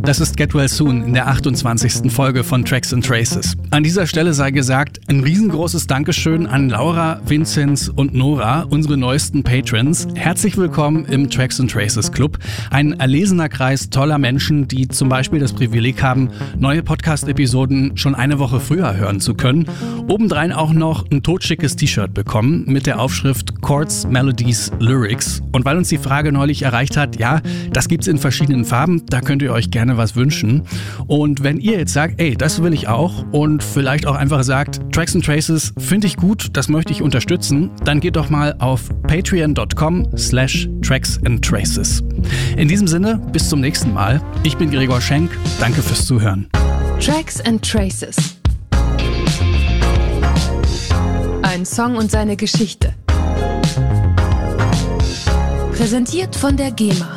das ist Get Well Soon in der 28. Folge von Tracks and Traces. An dieser Stelle sei gesagt, ein riesengroßes Dankeschön an Laura, Vinzenz und Nora, unsere neuesten Patrons. Herzlich willkommen im Tracks and Traces Club. Ein erlesener Kreis toller Menschen, die zum Beispiel das Privileg haben, neue Podcast-Episoden schon eine Woche früher hören zu können. Obendrein auch noch ein totschickes T-Shirt bekommen mit der Aufschrift Chords, Melodies, Lyrics. Und weil uns die Frage neulich erreicht hat, ja, das gibt's in verschiedenen Farben, da könnt ihr euch gerne was wünschen. Und wenn ihr jetzt sagt, ey, das will ich auch und vielleicht auch einfach sagt, Tracks and Traces finde ich gut, das möchte ich unterstützen, dann geht doch mal auf patreon.com/tracksandtraces. In diesem Sinne, bis zum nächsten Mal. Ich bin Gregor Schenk, danke fürs Zuhören. Tracks and Traces. Ein Song und seine Geschichte. Präsentiert von der GEMA.